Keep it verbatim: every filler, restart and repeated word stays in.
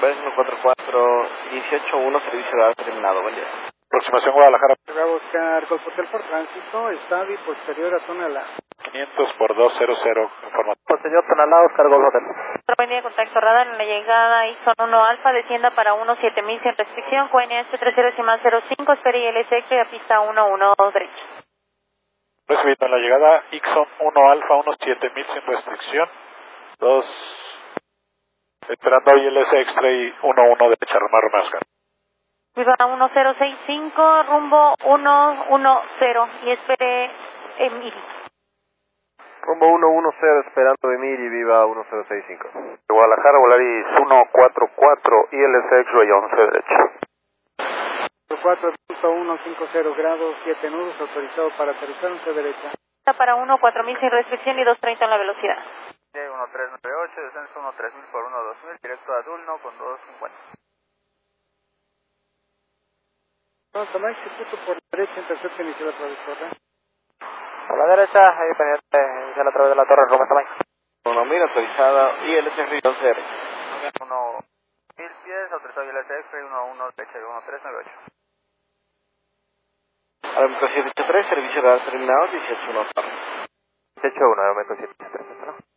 Pues uno cuatro cuatro, dieciocho uno, servicio de alta terminado, buen día. Aproximación Guadalajara. Va a buscar Golfo Hotel por tránsito, estadio y posterior a Tonalá. quinientos por doscientos, informativo. Señor Tonalá, Oscar Golfo Hotel. Buen día, contacto radar en la llegada Ixon uno Alfa, descienda para uno siete mil sin restricción, Q N S treinta decimal cero cinco, espere I L S X a pista uno uno derecho. Recibiendo en la llegada Ixon uno Alfa, unos siete mil sin restricción, dos, esperando I L S X-Ray uno uno derecha, Romeo Romeo Oscar. Viva uno cero seis cinco, rumbo uno uno cero y espere Emil. Rumbo uno uno cero, esperando Emil y viva uno cero seis cinco. Guadalajara, Volaris uno cuatro cuatro, I L S X-Ray once derecha. cuatro punto uno cinco cero grados, siete nudos, autorizado para aterrizar once derecha. Está para uno cuatro mil sin restricción y dos treinta en la velocidad. uno tres nueve ocho, descenso uno tres mil por uno dos mil, directo a Dulno con dos cincuenta. No, toma instituto por derecha, intercepta inicial a través de torre. Por la derecha, ahí pendiente, inicial a través de la torre, Roma Tamay. uno mil, autorizada, I L S X once derecha. uno mil pies, autorizado I L S X, uno uno derecha y uno tres nueve ocho. Aerometro siete ocho tres, servicio de alta terminado, dieciocho uno. dieciocho uno, aerometro siete ocho tres.